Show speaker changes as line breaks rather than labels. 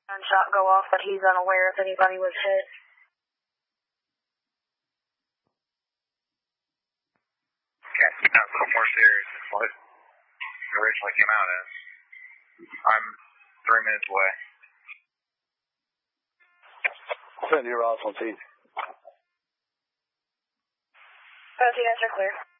gunshot go off, but he's unaware if anybody was hit.
Yeah, that's a little more serious than what it originally came out as. I'm 3 minutes away.
Send your off on team.
Both you guys are clear.